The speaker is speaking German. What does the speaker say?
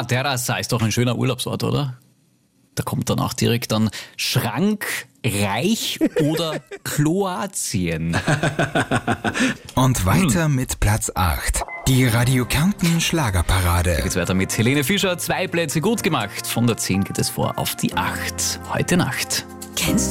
Madeira ist doch ein schöner Urlaubsort, oder? Da kommt dann auch direkt dann Schrankreich oder Kroatien. Und weiter mit Platz 8. Die Radio Kärnten Schlagerparade. Geht's weiter mit Helene Fischer. 2 Plätze gut gemacht. Von der 10 geht es vor auf die 8. Heute Nacht.